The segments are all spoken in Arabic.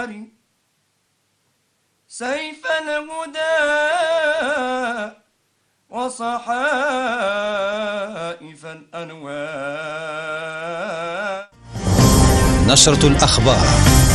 الأنوار سيف الهدى وصحائف الأنوار. نشرة الأخبار.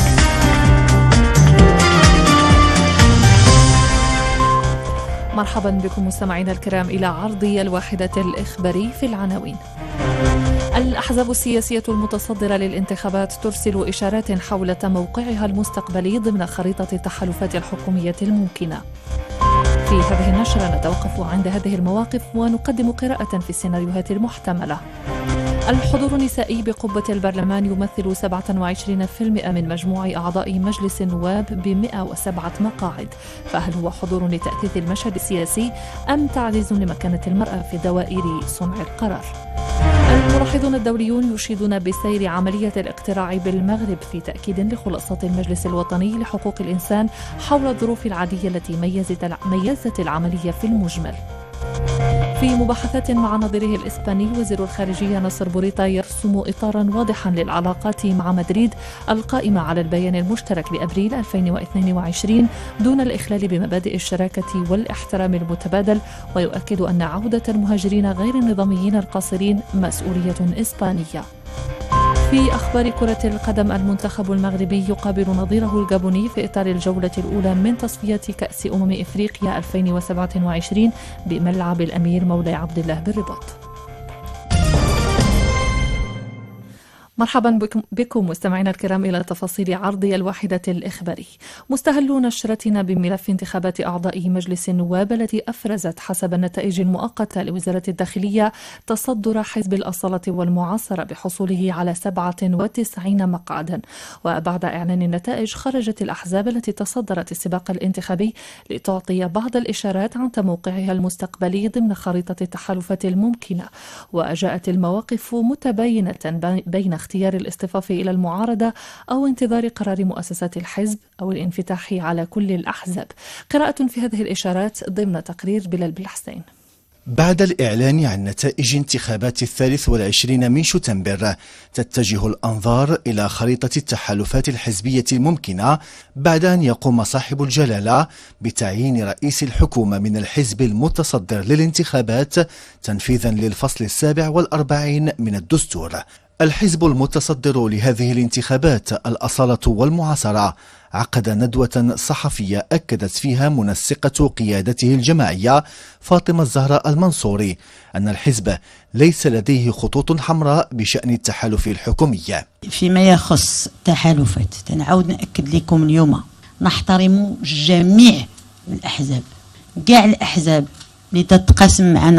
مرحبا بكم مستمعينا الكرام إلى عرضي الواحدة الإخباري في العناوين. الأحزاب السياسية المتصدرة للانتخابات ترسل إشارات حول موقعها المستقبلي ضمن خريطة التحالفات الحكومية الممكنة. في هذه النشرة نتوقف عند هذه المواقف ونقدم قراءة في السيناريوهات المحتملة. الحضور النسائي بقبة البرلمان يمثل 27% من مجموع أعضاء مجلس النواب ب107 مقاعد، فهل هو حضور لتأثيث المشهد السياسي أم تعزيز لمكانة المرأة في دوائر صنع القرار؟ الملاحظون الدوليون يشيدون بسير عملية الاقتراع بالمغرب في تأكيد لخلاصة المجلس الوطني لحقوق الإنسان حول الظروف العادية التي ميزت العملية في المجمل. في مباحثات مع نظيره الإسباني وزير الخارجية نصر بوريطا يرسم إطارا واضحا للعلاقات مع مدريد القائمة على البيان المشترك لأبريل 2022 دون الإخلال بمبادئ الشراكة والاحترام المتبادل، ويؤكد أن عودة المهاجرين غير النظاميين القاصرين مسؤولية إسبانية. في أخبار كرة القدم، المنتخب المغربي يقابل نظيره الجابوني في إطار الجولة الأولى من تصفية كأس إفريقيا 2027 بملعب الأمير مولاي عبد الله بالرباط. مرحبا بكم مستمعينا الكرام إلى تفاصيل عرضي الواحدة الإخباري. مستهل نشرتنا بملف انتخابات أعضاء مجلس النواب التي أفرزت حسب النتائج المؤقتة لوزارة الداخلية تصدر حزب الأصالة والمعاصرة بحصوله على 97 مقعدا. وبعد إعلان النتائج خرجت الأحزاب التي تصدرت السباق الانتخابي لتعطي بعض الإشارات عن موقعها المستقبلي ضمن خريطة التحالفات الممكنة، وجاءت المواقف متباينة بين اختيار الاصطفاف إلى المعارضة أو انتظار قرار مؤسسات الحزب أو الانفتاح على كل الأحزاب. قراءة في هذه الإشارات ضمن تقرير بلال بالحسين. بعد الإعلان عن نتائج انتخابات 23 من شتنبر تتجه الأنظار إلى خريطة التحالفات الحزبية الممكنة بعد أن يقوم صاحب الجلالة بتعيين رئيس الحكومة من الحزب المتصدر للانتخابات تنفيذا للفصل 47 من الدستور. الحزب المتصدر لهذه الانتخابات الأصالة والمعاصرة عقد ندوة صحفية أكدت فيها منسقة قيادته الجماعية فاطمة الزهراء المنصوري أن الحزب ليس لديه خطوط حمراء بشأن التحالف الحكومي. فيما يخص التحالفات تنعود نأكد لكم اليوم نحترم جميع الأحزاب، كاع الأحزاب اللي تتقاسم معنا